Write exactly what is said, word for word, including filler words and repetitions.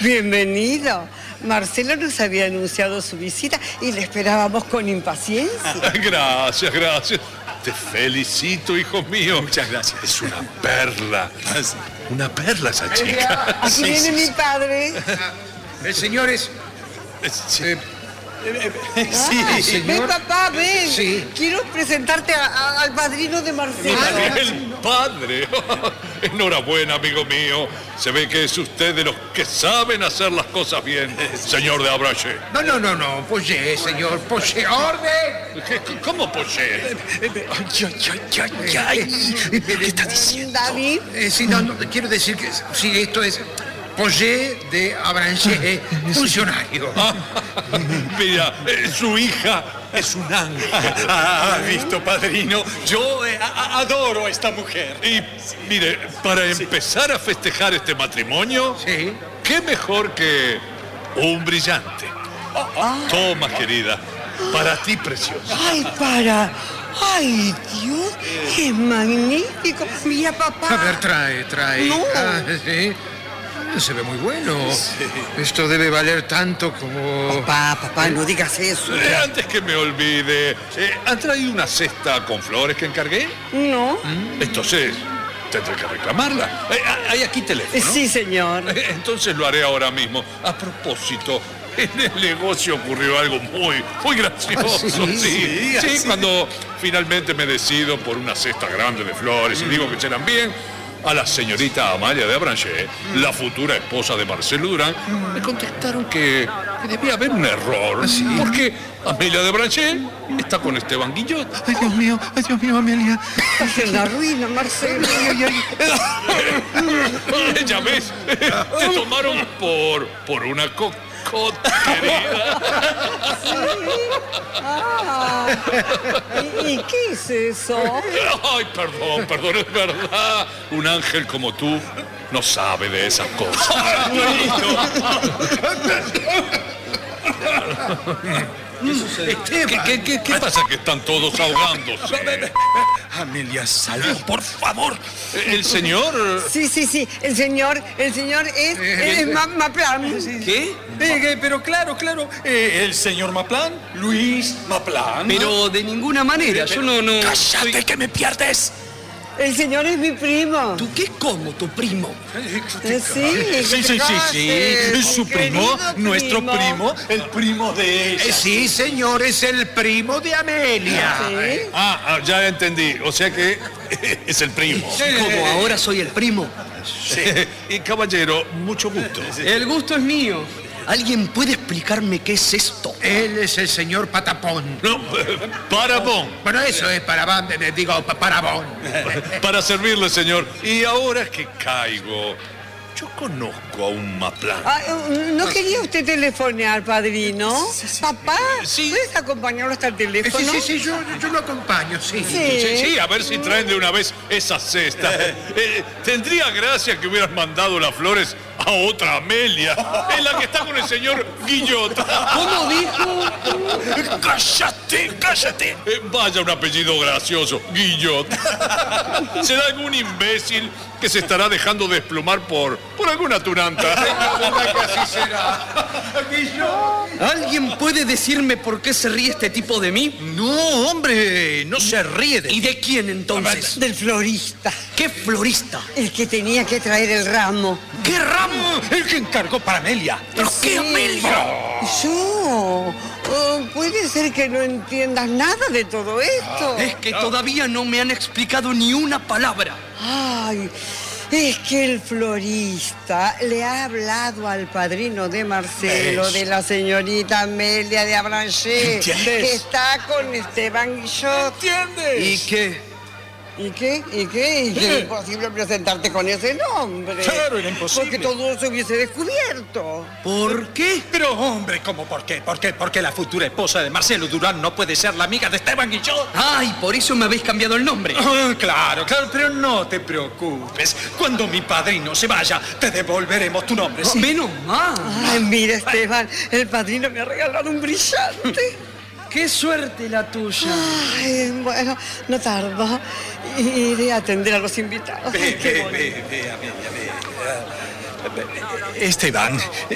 Bienvenido. Marcelo nos había anunciado su visita y le esperábamos con impaciencia. Gracias, gracias. Te felicito, hijo mío. Muchas gracias. Es una perla. Una perla esa chica. Aquí Sí, viene sí, mi sí. padre. Eh, señores, Sí. eh, Ah, sí, ven, señor. papá, ven. Sí. Quiero presentarte a- a- al padrino de Marcelo. El padre. Enhorabuena, amigo mío. Se ve que es usted de los que saben hacer las cosas bien, señor de Abrache. No, no, no, no, Poché, señor, Poché, orden. ¿Qué- qué- ¿Cómo Poché? Ay, ay, ay, ay, ay. ¿Qué está diciendo? David. Eh, sí, no, no, quiero decir que sí, esto es Poché de Abranché, funcionario. Mira, eh, su hija es un ángel. Ah, visto, padrino. Yo eh, a- a- adoro a esta mujer. Y mire, para empezar a festejar este matrimonio, Sí. qué mejor que un brillante. Toma, querida, para ti, preciosa. Ay, para. Ay, Dios, es magnífico. Mira, papá. A ver, trae, trae. No. Ah, sí. Se ve muy bueno. Esto debe valer tanto como... Papá, papá, no digas eso. Eh, antes que me olvide, eh, ¿han traído una cesta con flores que encargué? No. Entonces, tendré que reclamarla. Eh, hay aquí teléfono. Sí, señor. Eh, Entonces lo haré ahora mismo. A propósito, en el negocio ocurrió algo muy, muy gracioso. Ah, sí, sí, sí, Sí, así. cuando finalmente me decido por una cesta grande de flores y digo que serán bien, a la señorita Amalia de Abranché, la futura esposa de Marcelo Durán, me contestaron que, que debía haber un error. Porque Amelia de Abranché está con Esteban Guillot. Ay, Dios mío, ay, Dios mío, Amelia. Es una ruina, Marcelo. Ya ves, te tomaron por, por una cocota, querida. Ah, ¿y, y qué es eso? Ay, perdón, perdón, es verdad. Un ángel como tú no sabe de esas cosas. ¿Qué, qué, qué, qué pasa que están todos ahogándose? Amelia, salud, por favor. El señor... Sí, sí, sí. El señor, el señor es, es Ma- Maplan. ¿Qué? Eh, eh, pero claro, claro. eh, el señor Maplan, Luis Maplan. Pero de ninguna manera, yo no, no. ¡Cállate que me pierdes! El señor es mi primo. ¿Tú qué como, tu primo? Eh, Sí, Sí, sí, sí, sí. Es Su primo, nuestro primo, el primo de ella. Eh, sí, señor, es el primo de Amelia. Sí. Ah, ah, ya entendí. O sea que es el primo. Como ahora soy el primo. Y caballero, mucho gusto. El gusto es mío. ¿Alguien puede explicarme qué es esto? Él es el señor Patapón. No, Parabón. Bueno, eso es para, eh, digo, pa- Parabón. Para servirle, señor. Y ahora que caigo, yo conozco a un Maplan. Ah, ¿no quería usted telefonear, padrino? Papá, Sí. ¿puedes acompañarlo hasta el Eh, teléfono? Sí, sí, sí, yo, yo lo acompaño, sí. Sí. Sí, sí, a ver si traen de una vez esa cesta. Eh, tendría gracia que hubieras mandado las flores a otra Amelia, en la que está con el señor Guillot. ¿Cómo dijo? ¡Cállate, cállate! Eh, vaya un apellido gracioso, Guillot. Será algún imbécil que se estará dejando desplumar por, por alguna tunanta. ¿Verdad que así será? ¿Alguien puede decirme por qué se ríe este tipo de mí? No, hombre, no se ríe de ¿Y de quién entonces? Del florista, ¿Qué florista? el que tenía que traer el ramo. ¿Qué ramo? el que encargó para Amelia. ¿Pero qué Amelia? Yo. Oh, puede ser que no entiendas nada de todo esto. Es que todavía no me han explicado ni una palabra. Ay, es que el florista le ha hablado al padrino de Marcelo, ¿Ves? de la señorita Amelia de Abranché, ¿Entiendes? que está con Esteban Guillot. ¿Entiendes? ¿Y qué? ¿Y qué? ¿Y qué? ¿Y que es imposible presentarte con ese nombre? Claro, era imposible. Porque todo se hubiese descubierto. ¿Por qué? Pero, hombre, ¿cómo por qué? ¿Por qué? Porque la futura esposa de Marcelo Durán no puede ser la amiga de Esteban Guillot. Ay, por eso me habéis cambiado el nombre. Ah, claro, claro, pero no te preocupes. Cuando mi padrino se vaya, te devolveremos tu nombre. ¿sí? Menos mal. Ay, mira, Esteban, el padrino me ha regalado un brillante. Qué suerte la tuya. Ay, bueno, no tardo. Iré a atender a los invitados. Ve, Qué ve, bonito. ve, ve, Amelia, ve. Ah, Esteban,